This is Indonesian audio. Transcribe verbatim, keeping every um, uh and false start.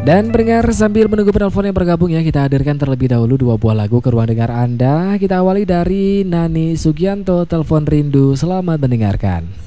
Dan pendengar, sambil menunggu penelpon yang bergabung ya, kita hadirkan terlebih dahulu dua buah lagu ke ruang dengar Anda. Kita awali dari Nani Sugianto, Telepon Rindu. Selamat mendengarkan.